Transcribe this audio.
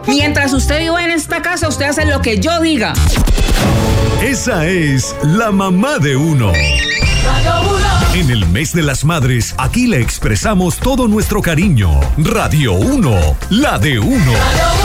Mientras usted viva en esta casa, usted hace lo que yo diga. Esa es la mamá de uno. Radio 1. En el mes de las madres, aquí le expresamos todo nuestro cariño. Radio 1, la de uno. Radio 1.